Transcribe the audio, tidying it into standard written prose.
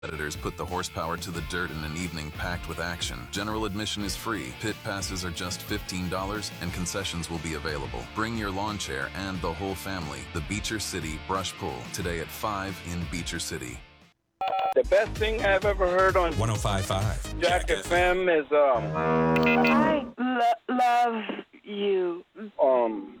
Competitors put the horsepower to the dirt in an evening packed with action. General admission is free. Pit passes are just $15 and concessions will be available. Bring your lawn chair and the whole family. The Beecher City Brush Pull, today at 5 in Beecher City. The best thing I've ever heard on 105.5 Jack FM is I love you.